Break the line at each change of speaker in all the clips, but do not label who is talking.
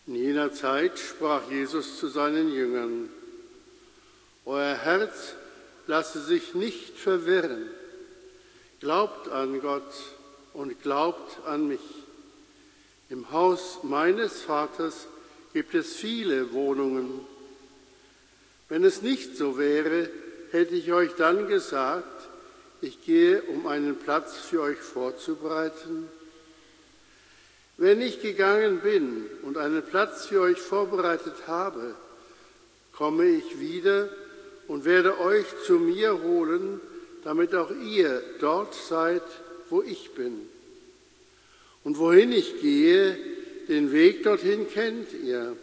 In jener Zeit sprach Jesus zu seinen Jüngern: Euer Herz lasse sich nicht verwirren. Glaubt an Gott und glaubt an mich. Im Haus meines Vaters gibt es viele Wohnungen. Wenn es nicht so wäre, hätte ich euch dann gesagt, ich gehe, um einen Platz für euch vorzubereiten. Wenn ich gegangen bin und einen Platz für euch vorbereitet habe, komme ich wieder und werde euch zu mir holen, damit auch ihr dort seid, wo ich bin. Und wohin ich gehe, den Weg dorthin kennt ihr.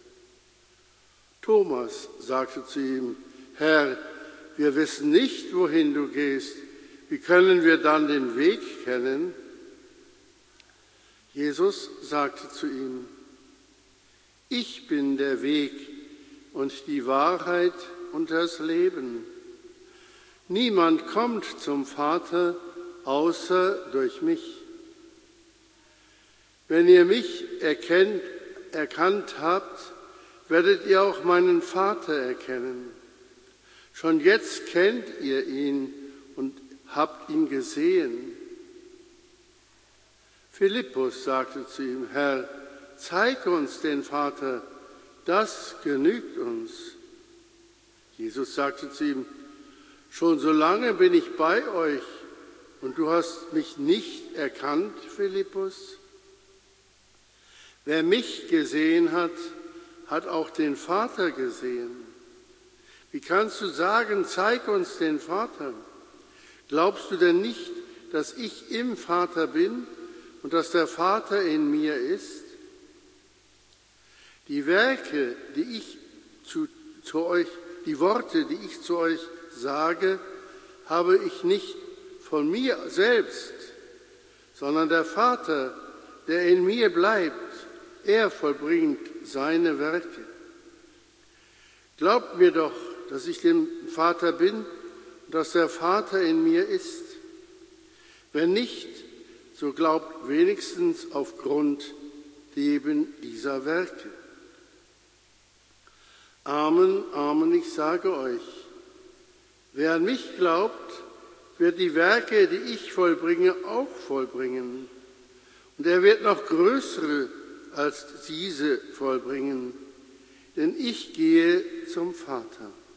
Thomas sagte zu ihm: Herr, wir wissen nicht, wohin du gehst. Wie können wir dann den Weg kennen? Jesus sagte zu ihm: Ich bin der Weg und die Wahrheit und das Leben. Niemand kommt zum Vater außer durch mich. Wenn ihr mich erkannt habt, werdet ihr auch meinen Vater erkennen. Schon jetzt kennt ihr ihn und habt ihn gesehen. Philippus sagte zu ihm: Herr, zeig uns den Vater, das genügt uns. Jesus sagte zu ihm: Schon so lange bin ich bei euch und du hast mich nicht erkannt, Philippus? Wer mich gesehen hat, hat auch den Vater gesehen. Wie kannst du sagen, zeig uns den Vater? Glaubst du denn nicht, dass ich im Vater bin und dass der Vater in mir ist? Die Worte, die ich zu euch sage, habe ich nicht von mir selbst, sondern der Vater, der in mir bleibt, er vollbringt seine Werke. Glaubt mir doch, dass ich dem Vater bin und dass der Vater in mir ist. Wenn nicht, so glaubt wenigstens aufgrund eben dieser Werke. Amen, Amen, ich sage euch, wer an mich glaubt, wird die Werke, die ich vollbringe, auch vollbringen. Und er wird noch größere als diese vollbringen, denn ich gehe zum Vater.